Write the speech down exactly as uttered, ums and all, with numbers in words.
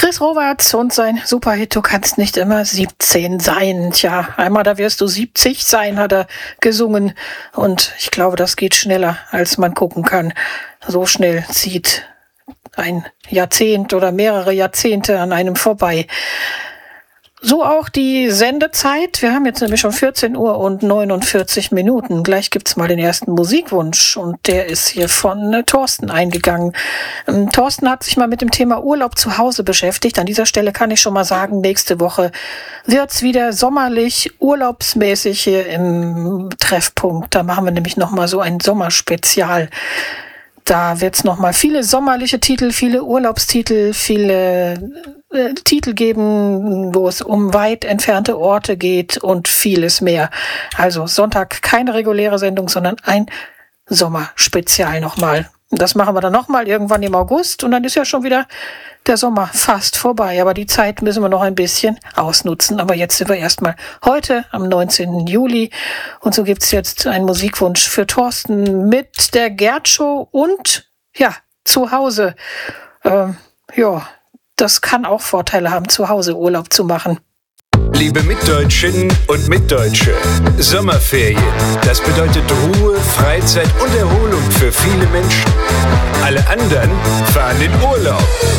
Chris Roberts und sein Superhit "Du kannst nicht immer siebzehn sein". Tja, einmal da wirst du siebzig sein, hat er gesungen. Und ich glaube, das geht schneller, als man gucken kann. So schnell zieht ein Jahrzehnt oder mehrere Jahrzehnte an einem vorbei. So auch die Sendezeit. Wir haben jetzt nämlich schon vierzehn Uhr und neunundvierzig Minuten. Gleich gibt's mal den ersten Musikwunsch und der ist hier von äh, Thorsten eingegangen. Ähm, Thorsten hat sich mal mit dem Thema Urlaub zu Hause beschäftigt. An dieser Stelle kann ich schon mal sagen, nächste Woche wird's wieder sommerlich, urlaubsmäßig hier im Treffpunkt. Da machen wir nämlich nochmal so ein Sommerspezial. Da wird's noch mal viele sommerliche Titel, viele Urlaubstitel, viele äh, Titel geben, wo es um weit entfernte Orte geht und vieles mehr. Also Sonntag keine reguläre Sendung, sondern ein Sommerspezial nochmal. Das machen wir dann nochmal irgendwann im August und dann ist ja schon wieder der Sommer fast vorbei. Aber die Zeit müssen wir noch ein bisschen ausnutzen. Aber jetzt sind wir erstmal heute am neunzehnten Juli. Und so gibt's jetzt einen Musikwunsch für Thorsten mit der Gerd-Show und ja, zu Hause. Ähm, ja, das kann auch Vorteile haben, zu Hause Urlaub zu machen. Liebe Mitdeutschen und Mitdeutsche, Sommerferien, das bedeutet Ruhe, Freizeit und Erholung für viele Menschen. Alle anderen fahren in Urlaub.